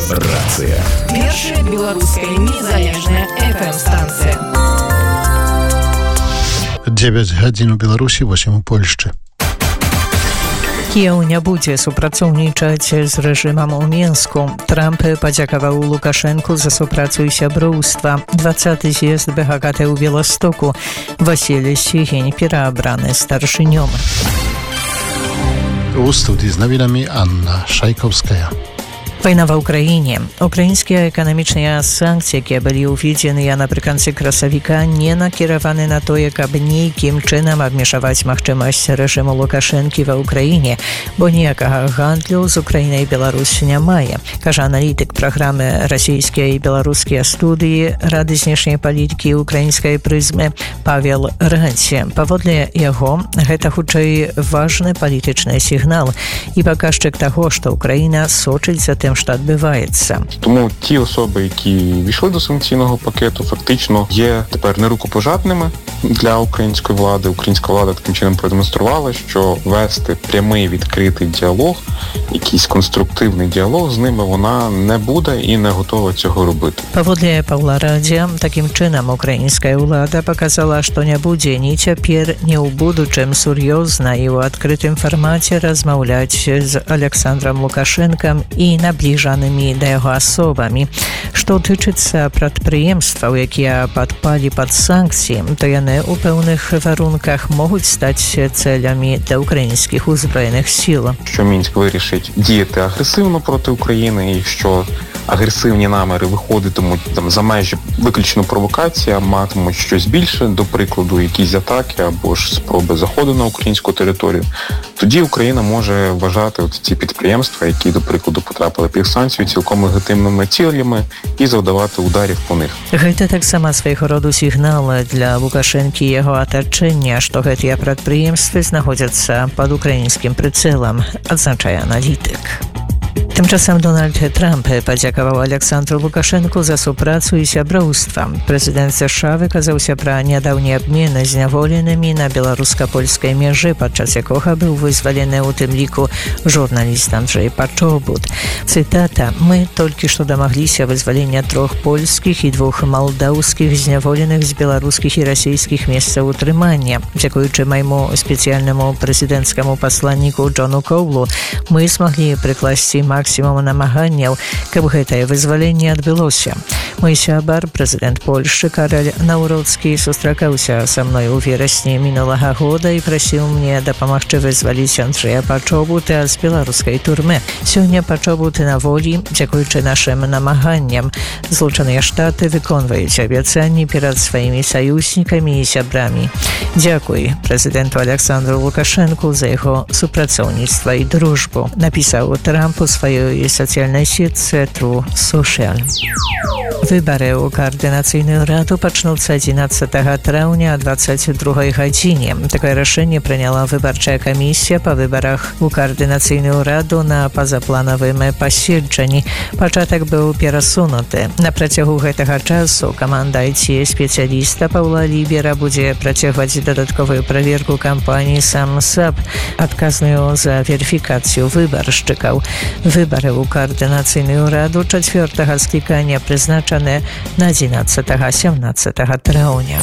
Рацыя. Першая беларуская незалежная FM-станція. 9 гадзін у Беларусі, 8 у Польшчы. Кіеў не будзе супрацоўнічаць з рэжымам у Мінску. Трамп падзякаваў Лукашэнку за супрацу і сяброўства. 20-й з'езд БГКТ ў Беластоку. Васіль Сігень пераабраны старшынём. У студии з навінамі Анна Шайкаўская. Вайна ва ўкраіне. Украінскія эканамічныя санкцыі, якія былі ўведзеныя напрыканцы красавіка, не накіраваны на тое, каб нейкім чынам абмежаваць магчымасць рэжыму Лукашэнкі ва ўкраіне, бо ніякага гандлю з Украінай Беларусь не мае, кажа аналітык праграмы расійскія і беларускія студыі Рады знешняй палітыкі украінскай прызмы Павел Ранці. Паводле яго, гэта хутчэй важны палітычны сігнал і паказчык таго, што Україна сочыць за тим, що відбувається. Тому ті особи, які війшли до санкційного пакету, фактично є тепер нерукопожатними для української влади. Українська влада таким чином продемонструвала, що вести прямий відкритий діалог, якийсь конструктивний діалог з ними вона не буде і не готова цього робити. Паводле Павла Радзя, таким чином українська влада показала, що не буде ні цяпер, ні ў будучым сур'ёзна і ў адкрытым фармаце размаўляць з Александром Лукашенком і набліжанымі да яго асобамі. Што тычыцца прадпрыемстваў, якія падпалі пад санкцыі, то яны ў пэўных варунках могуць стаць цэлямі для українських узброєних сил. Що Мінськ вирішить діяти агресивно проти України і що агресивні наміри виходитимуть за межі виключно провокації, а матимуть щось більше, до прикладу, якісь атаки або ж спроби заходу на українську територію, тоді Україна може вважати ці підприємства, які, до прикладу, потрапили під санкцію, цілком легітимними цілями і завдавати ударів по них. Гэта таксама свайго роду сігнал для Лукашэнкі і яго атачэння, што гэтыя прадпрыемствы знаходзяцца пад украінскім прыцэлам, адзначае аналітык. Тymczasem Donald Trump падзякаваў Александру Лукашэнку за супрацу і сяброўства. Прэзідэнт США выказаўся пра нядаўні абмен зняволенымі на беларуска-польскай мяжы, падчас якога быў вызвалены ў тым ліку журналіст Анджэй Пачобут. Цытата: «Мы толькі што дамагліся вызвалення 3 польскіх і 2 малдаўскіх зняволеных з беларускіх і расійскіх месцаў утрымання. Дзякуючы майму спецыяльнаму прэзідэнцкаму пасланніку Джону Коулу мы смаглі прыкласці максімум намаганняў, каб гэтае вызваленне адбылося. Мой сябар, прэзідэнт Польшчы Карэль Наўроцкі, сустракаўся са мной у верасні мінулага года і прасіў мне дапамагчы вызваліць Анджэя Пачобута з беларускай турмы. Сёння Пачобут на волі, дзякуючы нашым намаганням. Злучаныя Штаты выконваюць абяцанні перад сваімі саюзнікамі і сябрамі. Дзякуй прэзідэнту Александру Лукашэнку за яго супрацоўніцтва і дружбу», напісаў Трамп у сваёй сацыяльнай сетцы True Social. Выбары ў каардынацыйную раду пачнуцца 11 траўня о 22 гадзіне. Такое рашэнне прыняла выбарчая камісія па выбарах у каардынацыйную раду на пазапланавым паседжанні. Пачатак быў перасунуты. На працягу гэтага часу каманда IT-спецыяліста Паўла Лібера будзе працягваць дадатковую праверку кампаніі «Самсап», адказную за верыфікацыю выбаршчыкаў. Выбары ў каардынацыйную раду 4-го склікання прызначаны на 11-17 траўня.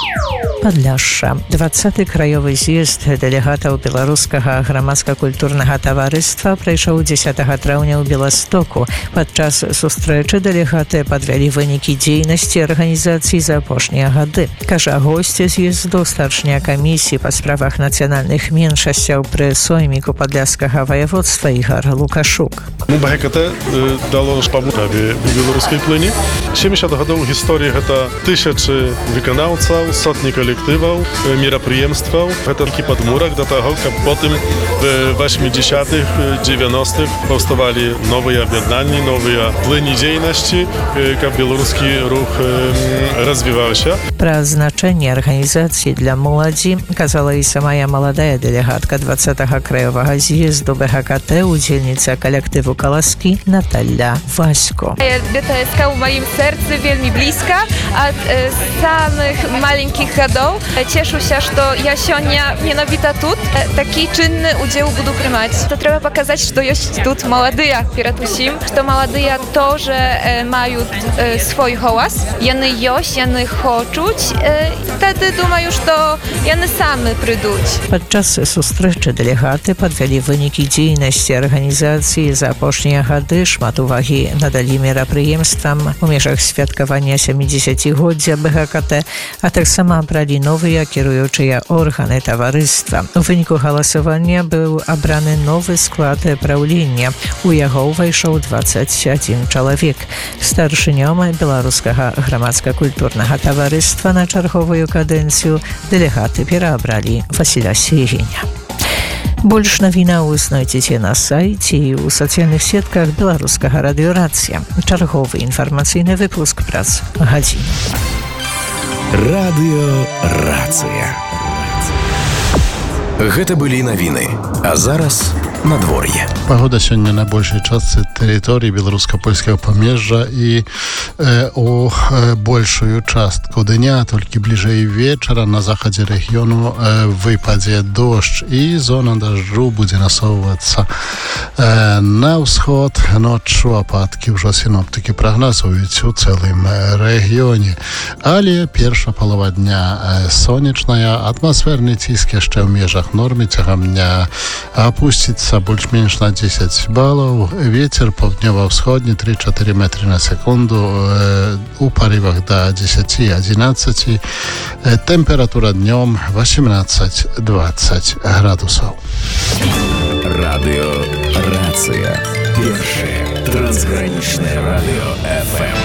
Падляшша. 20-й краёвы з'езд дэлегатаў беларускага грамадска-культурнага таварыства прайшоў 10 траўня ў Беластоку. Падчас сустрэчы дэлегаты падвялі вынікі дзейнасці арганізацыі за апошнія гады. Кажа госць з'езду, старшыня камісіі па справах нацыянальных меншасцяў пры сойміку падляшскага ваяводства Ігар Лукашук. БГКТ дало шпабу беларускай плыні. 70 гадоў гісторыі гэта тысячы выканаўцаў, сотні калектываў, мерапрыемстваў. Гэта такі падмурак да таго, каб потым в 80-х, 90-х паўставалі новыя аб'яднанні, новыя плыні дзейнасці, каб беларускі рух развіваўся. Пра значэнне арганізацыі для моладзі казала і самая маладая дэлегатка 20-го краёвага з'езду БГКТ, удзельніца калектыву «Каласкі» Наталя Васько. ДТСК ў маім сердце вельмі близко. От самых маленьких годов гадоў. Цешуся, што я сёння менавіта тут такі чынны удзел буду прымаць. То трэба паказаць, што ёсць тут маладыя перад усім, што маладыя тоже маюць свой голас. Яны ёсць, яны хочуць. Тады думаю, што яны самі прыйдуць. Падчас сустрэчы дэлегаты падвялі вынікі дзейнасці арганізацыі за апошнія гады, шмат увагі надалі мерапрыемствам у межах святкавання 70-годдзя БГКТ, а таксама абралі новыя кіруючыя органы таварыства. У выніку галасавання быў абраны новы склад праўлення. У яго ўвайшоў 21 чалавек. Старшынём беларускага грамадска-культурнага таварыства на чарговую кадэнцыю дэлегаты пераабралі Васіля Севеня. Больш навінаў знойдзеце на сайце і ў сацыяльных сетках беларускага радыёрацыя. Чарговы інфармацыйны выпуск праз гадзіну. Радыёрацыя. Гэта былі навіны, а зараз надвор'е. Погода сёння на большай частцы тэрыторыі беларуска-польскага памежжа і у большую частку дня, толькі бліжэй вечара на захадзе рэгіёну выпадзе дождж і зона дажджу будзе насоўвацца на ўсход. Ноччу ападкі ўжо сіноптыкі прагназуюць у цэлым рэгіёне, але першая палова дня сонечная, атмасферны ціск яшчэ ў межах нормы, цягам дня апусціцца больш-менш на 10 балаў. Вецер паўднёва-ўсходні 3-4 метры на секунду, у парывах до 10-11. Тэмпература днём 18-20 градусаў. Радыёрацыя. Першае трансгранічнае радыё FM.